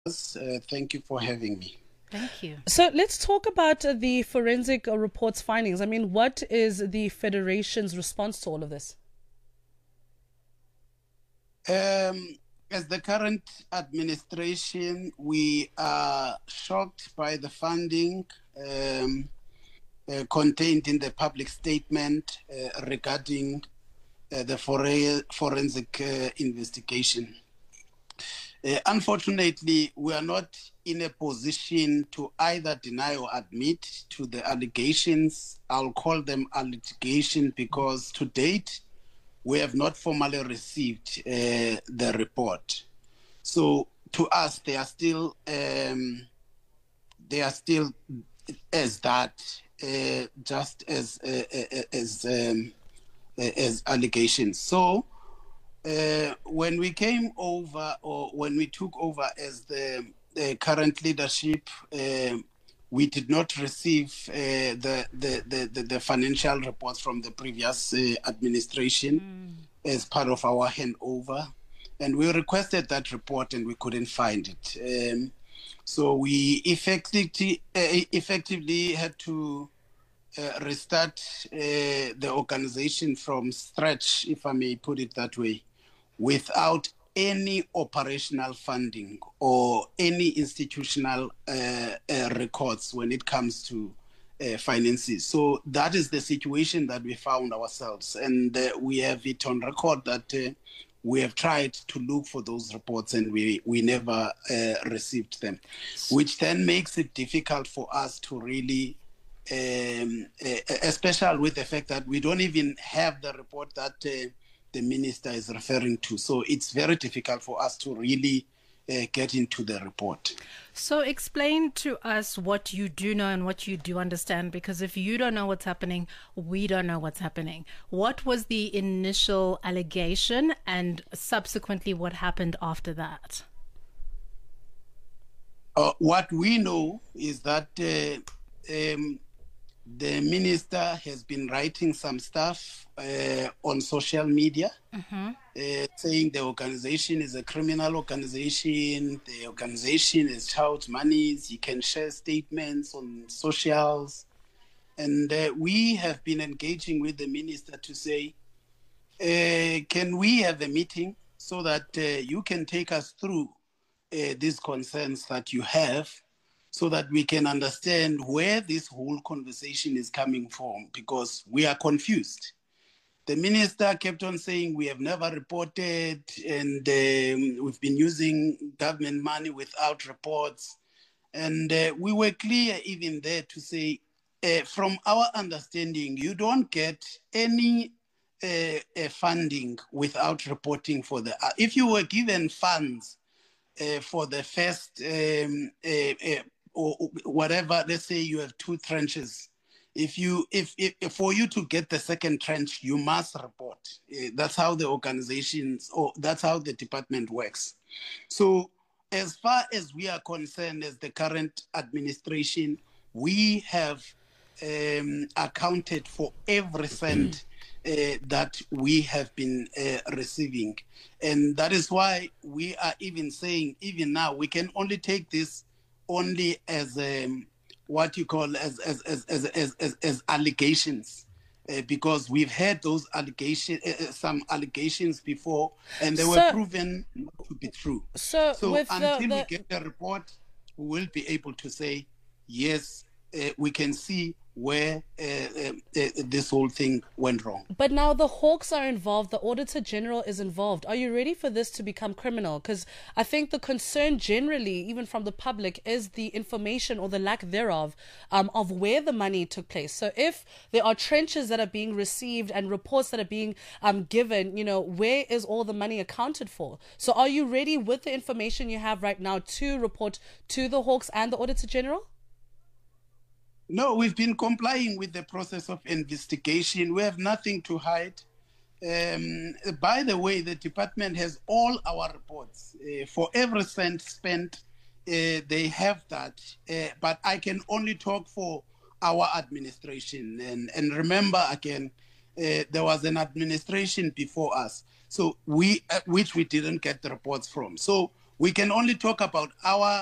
Thank you for having me. Thank you. So let's talk about the forensic report's findings. I mean, what is the Federation's response to all of this? As the current administration, we are shocked by the funding contained in the public statement regarding the forensic investigation. Unfortunately, we are not in a position to either deny or admit to the allegations. I'll call them allegations because to date, we have not formally received the report. So to us, they are still as that, just as allegations. So when we came over, or when we took over as the current leadership, we did not receive the financial reports from the previous administration as part of our handover. And we requested that report and we couldn't find it. So we effectively had to restart the organization from scratch, if I may put it that way, without any operational funding or any institutional records when it comes to finances. So that is the situation that we found ourselves. And we have it on record that we have tried to look for those reports and we never received them, which then makes it difficult for us to really, especially with the fact that we don't even have the report that the minister is referring to. So it's very difficult for us to really get into the report. So explain to us what you do know and what you do understand, because if you don't know what's happening, we don't know what's happening. What was the initial allegation and subsequently what happened after that? What we know is that the minister has been writing some stuff on social media, saying the organization is a criminal organization, the organization has child monies, he can share statements on socials. And we have been engaging with the minister to say, can we have a meeting so that you can take us through these concerns that you have, so that we can understand where this whole conversation is coming from, because we are confused. The minister kept on saying we have never reported and we've been using government money without reports. And we were clear even there to say, from our understanding, you don't get any funding without reporting for the... if you were given funds for the first or whatever, let's say you have 2 trenches. If for you to get the second trench, you must report. That's how the organizations, or that's how the department works. So as far as we are concerned, as the current administration, we have accounted for every cent that we have been receiving. And that is why we are even saying, even now, we can only take this only as what you call as allegations, because we've had those allegations, some allegations before, and they were proven not to be true. So So with until we get the report, we will be able to say, yes, we can see where this whole thing went wrong. But now the Hawks are involved, the Auditor General is involved. Are you ready for this to become criminal? Because I think the concern generally, even from the public, is the information or the lack thereof of where the money took place. So if there are trenches that are being received and reports that are being given, where is all the money accounted for? So are you ready with the information you have right now to report to the Hawks and the Auditor General? No, we've been complying with the process of investigation. We have nothing to hide. By the way, the department has all our reports. For every cent spent, they have that. But I can only talk for our administration. And remember, again, there was an administration before us, so which we didn't get the reports from. So We can only talk about our